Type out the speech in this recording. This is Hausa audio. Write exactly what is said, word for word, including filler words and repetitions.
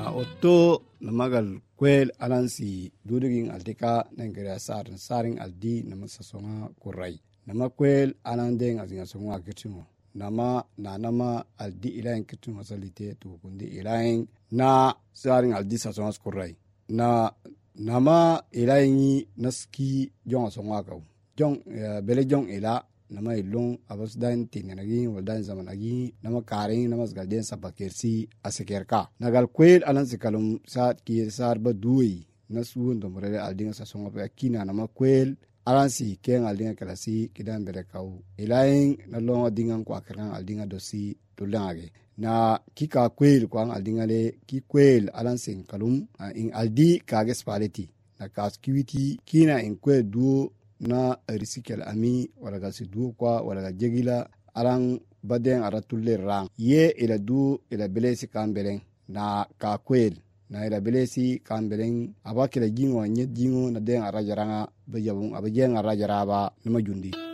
otto namagal kwel alansi dudugin altika nengere sar saring aldi nama sasonga kurai nama kwel alandeng azinga songa kitimo nama na nama aldi ilain kitimo salite to kundi ilain na saring aldi sasonga kurai na nama ilaini naski jonga songa kaw jong uh, bele jong ila nama ilong abas dan tinganagi waldan zamanagi nama karing nama galden sabakersi asekerka nagal kwel alan sikalum sa ki sar badui nasu ndomrele aldinga sa songa pa kina nama kwel alan si ken aldinga kalasi kidan bere kaw ilaing na longa dingan kwa kan aldinga dosi tulangage na kika kwel kwa aldinga le ki kwel alan sin kalum in aldi kages paleti na kaskiwiti kina in kwel du na risikel ami wala ga sidu kwa wala ga jegila alang baden aratulle rang ye ila du ila belesi kambeleng na ka kwel na ila belesi kambeleng abakila jingo nye jingo na den arajaranga bejabung abajeng arajaraba na majundi